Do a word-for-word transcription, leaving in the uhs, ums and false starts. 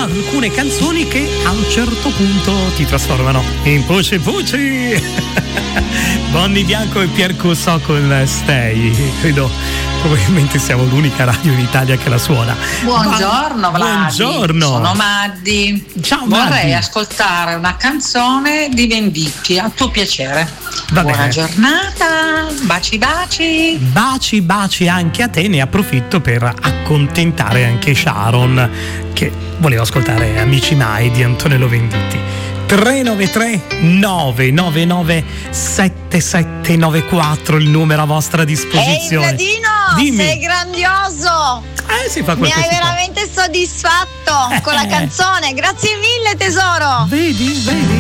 alcune canzoni che a un certo punto ti trasformano in Pucci Pucci. Bonni Bianco e Pier Cussò con Stay. Credo probabilmente siamo l'unica radio in Italia che la suona. Buongiorno Vladi. Buongiorno. Sono Maddi. Ciao Vorrei Maddi. ascoltare una canzone di Venditti a tuo piacere. Va Buona bene. giornata, baci baci. Baci baci anche a te, ne approfitto per accontentare anche Sharon che voleva ascoltare Amici Mai di Antonello Venditti. tre nove tre nove nove nove sette sette nove quattro il numero a vostra disposizione. Ehi Vladino, Dimmi. sei grandioso! Eh, si fa Mi quel che hai si può. veramente soddisfatto con la canzone, grazie mille tesoro! Vedi, vedi?